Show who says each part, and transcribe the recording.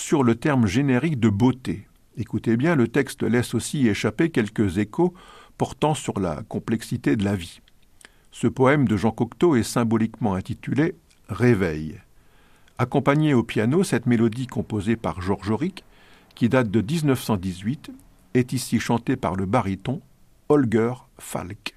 Speaker 1: sur le terme générique de beauté. Écoutez bien, le texte laisse aussi échapper quelques échos portant sur la complexité de la vie. Ce poème de Jean Cocteau est symboliquement intitulé « Réveil ». Accompagnée au piano, cette mélodie composée par Georges Auric, qui date de 1918, est ici chantée par le baryton Holger Falk.